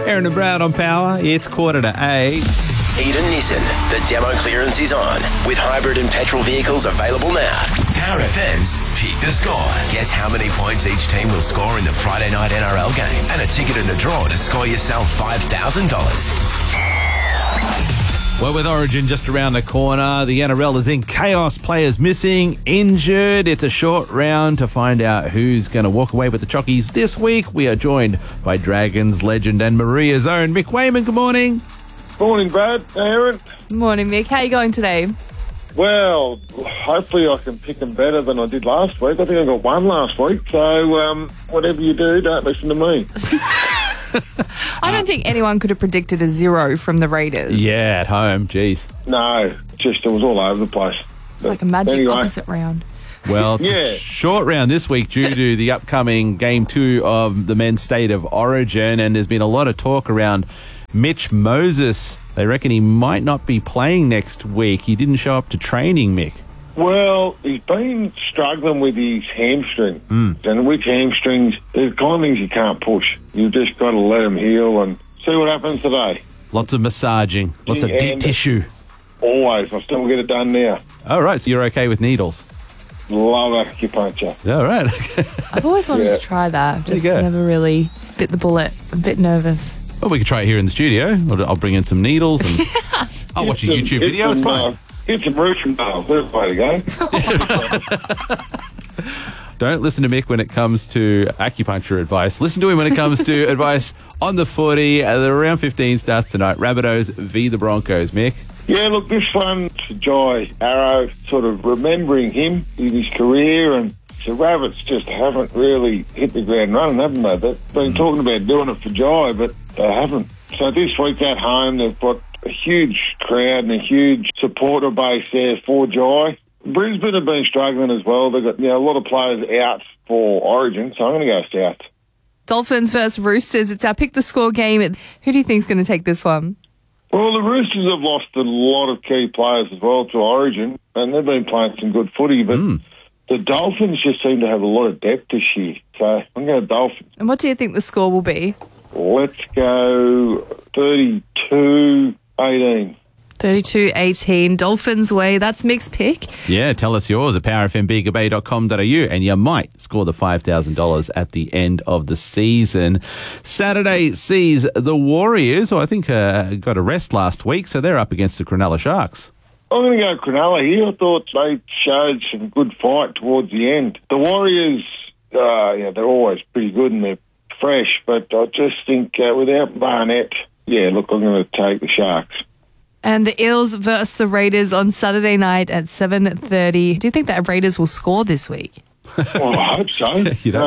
Aaron and Brad on Power. It's 7:45. Eden Nissan, the demo clearance is on, with hybrid and petrol vehicles available now. Power FM's Pick the Score. Guess how many points each team will score in the Friday night NRL game, and a ticket in the draw to score yourself $5,000. Well, with Origin just around the corner, the NRL is in chaos. Players missing, injured. It's a short round to find out who's going to walk away with the chockies this week. We are joined by Dragons legend and Maria's own Mick Wayman. Good morning. Morning, Brad. Aaron. Morning, Mick. How are you going today? Well, hopefully I can pick them better than I did last week. I think I got one last week. So whatever you do, don't listen to me. I don't think anyone could have predicted a 0 from the Raiders. Yeah, at home. Jeez. No, just it was all over the place. It's like a magic opposite round. Well, it's a short round this week due to the upcoming Game 2 of the Men's State of Origin, and there's been a lot of talk around Mitch Moses. They reckon he might not be playing next week. He didn't show up to training, Mick. Well, he's been struggling with his hamstring. And with hamstrings, there's kind of things you can't push. You've just got to let them heal and see what happens today. Lots of massaging, lots of deep tissue. Always. I still get it done now. All right, so you're okay with needles? Love acupuncture. All right. I've always wanted to try that. I've just never really bit the bullet. I'm a bit nervous. Well, we could try it here in the studio. I'll bring in some needles and I'll watch a YouTube video. It's fine. Get some roofing nails. There's the way to go. Don't listen to Mick when it comes to acupuncture advice. Listen to him when it comes to advice on the footy. The round 15 starts tonight. Rabbitohs v the Broncos. Mick? Yeah, look, this one for Jai Arrow, sort of remembering him in his career, and the Rabbits just haven't really hit the ground running, haven't they? They've been talking about doing it for Jai, but they haven't. So this week at home, they've got a huge crowd and a huge supporter base there for Jai. Brisbane have been struggling as well. They've got a lot of players out for Origin, so I'm going to go South. Dolphins versus Roosters. It's our Pick the Score game. Who do you think's going to take this one? Well, the Roosters have lost a lot of key players as well to Origin, and they've been playing some good footy, but the Dolphins just seem to have a lot of depth this year. So I'm going to Dolphins. And what do you think the score will be? Let's go 32-18. 32-18, Dolphins way. That's Mick's pick. Yeah, tell us yours at powerfmbigabay.com.au and you might score the $5,000 at the end of the season. Saturday sees the Warriors, who I think got a rest last week, so they're up against the Cronulla Sharks. I'm going to go Cronulla here. I thought they showed some good fight towards the end. The Warriors, they're always pretty good and they're fresh, but I just think without Barnett, I'm going to take the Sharks. And the Eels versus the Raiders on Saturday night at 7:30. Do you think that Raiders will score this week? Well, I hope so.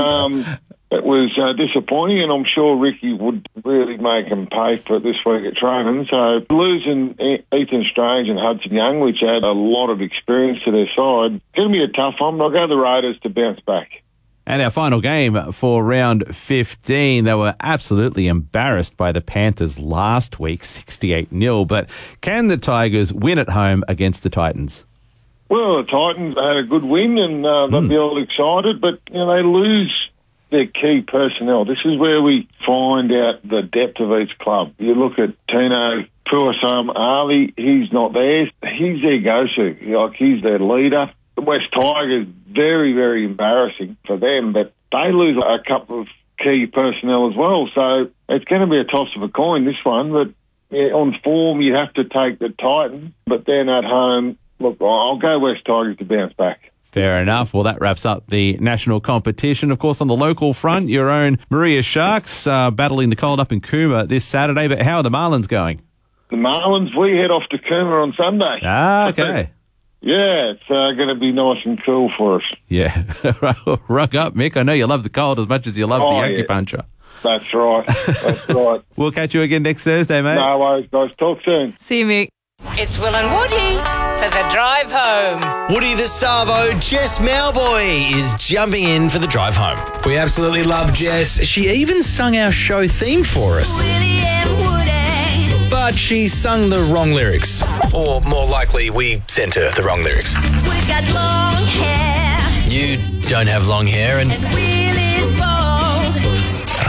It was disappointing, and I'm sure Ricky would really make them pay for it this week at training. So losing Ethan Strange and Hudson Young, which had a lot of experience to their side, going to be a tough one, but I'll go the Raiders to bounce back. And our final game for round 15, they were absolutely embarrassed by the Panthers last week, 68-0. But can the Tigers win at home against the Titans? Well, the Titans had a good win and they'll be all excited, but they lose their key personnel. This is where we find out the depth of each club. You look at Tino Puasam Ali, he's not there. He's their go-to. He's their leader. The West Tigers, very, very embarrassing for them, but they lose a couple of key personnel as well. So it's going to be a toss of a coin, this one. But on form, you have to take the Titans. But then at home, look, I'll go West Tigers to bounce back. Fair enough. Well, that wraps up the national competition. Of course, on the local front, your own Maria Sharks battling the cold up in Cooma this Saturday. But how are the Marlins going? The Marlins, we head off to Cooma on Sunday. Okay. Yeah, it's going to be nice and cool for us. Yeah. Rug up, Mick. I know you love the cold as much as you love the acupuncture. Yeah. That's right. That's right. We'll catch you again next Thursday, mate. No worries, guys. Talk soon. See you, Mick. It's Will and Woody for the drive home. Woody the Savo, Jess Mowboy, is jumping in for the drive home. We absolutely love Jess. She even sung our show theme for us. Willie and Woody. But she sung the wrong lyrics. Or more likely, we sent her the wrong lyrics. We've got long hair. You don't have long hair and Willie's bald.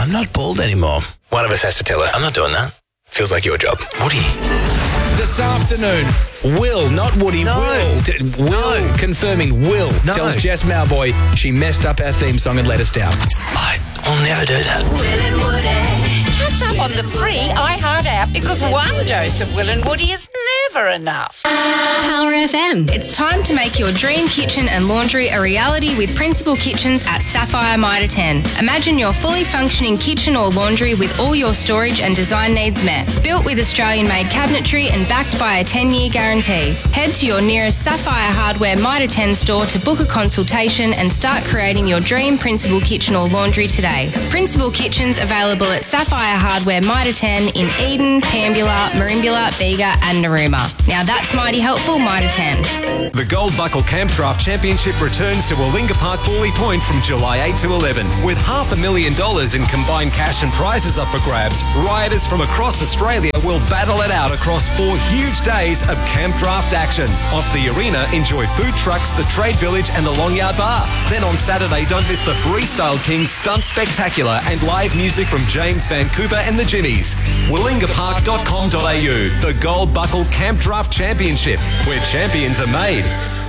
I'm not bald anymore. One of us has to tell her. I'm not doing that. Feels like your job. Woody. This afternoon, Will, not Woody, No. Will, confirming Will No. tells Jess Mowboy she messed up our theme song and let us down. I'll never do that. Will and Woody. Catch up on the free iHeart app because one dose of Will and Woody is never enough. Power FM. It's time to make your dream kitchen and laundry a reality with Principal Kitchens at Sapphire Mitre 10. Imagine your fully functioning kitchen or laundry with all your storage and design needs met. Built with Australian-made cabinetry and backed by a 10-year guarantee. Head to your nearest Sapphire Hardware Mitre 10 store to book a consultation and start creating your dream Principal kitchen or laundry today. Principal Kitchens available at Sapphire Hardware Mitre 10 in Eden, Pambula, Merimbula, Bega and Narooma. Now that's mighty helpful, Mitre 10. The Gold Buckle Camp Draft Championship returns to Warlinga Park Bawley Point from July 8 to 11. With $500,000 in combined cash and prizes up for grabs, riders from across Australia will battle it out across 4 huge days of camp draft action. Off the arena, enjoy food trucks, the Trade Village and the Long Yard Bar. Then on Saturday, don't miss the Freestyle Kings Stunt Spectacular and live music from James Van Cooper and the Jimmies. Warlingapark.com.au. The Gold Buckle Camp Draft Championship, where champions are made.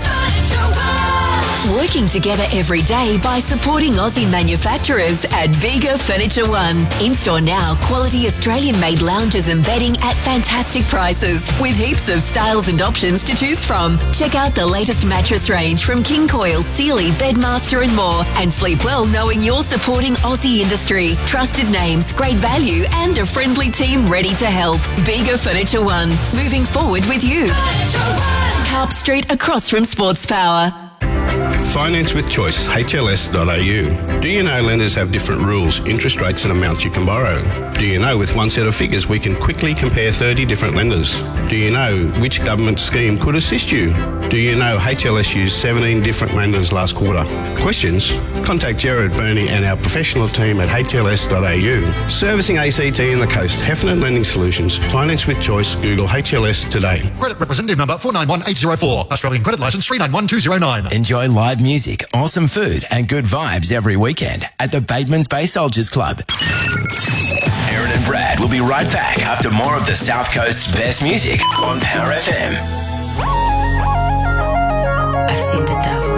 Working together every day by supporting Aussie manufacturers at Bega Furniture One. In-store now, quality Australian-made lounges and bedding at fantastic prices with heaps of styles and options to choose from. Check out the latest mattress range from King Coil, Sealy, Bedmaster and more, and sleep well knowing you're supporting Aussie industry. Trusted names, great value and a friendly team ready to help. Bega Furniture One, moving forward with you. Carp Street across from Sports Power. Finance with Choice, HLS.au. Do you know lenders have different rules, interest rates and amounts you can borrow? Do you know with one set of figures we can quickly compare 30 different lenders? Do you know which government scheme could assist you? Do you know HLS used 17 different lenders last quarter? Questions? Contact Gerard Burney and our professional team at HLS.au. Servicing ACT and the Coast, Heffernan Lending Solutions. Finance with Choice, Google HLS today. Credit representative number 491804. Australian credit licence 391209. Enjoy live music, awesome food and good vibes every weekend at the Bateman's Bay Soldiers Club. Aaron and Brad will be right back after more of the South Coast's best music on Power FM. I've seen the devil.